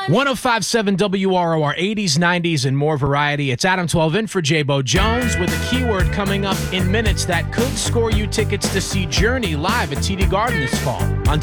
1057 WROR, 80s, 90s, and more variety. It's Adam 12 in for J-Bo Jones with a keyword coming up in minutes that could score you tickets to see Journey live at TD Garden this fall on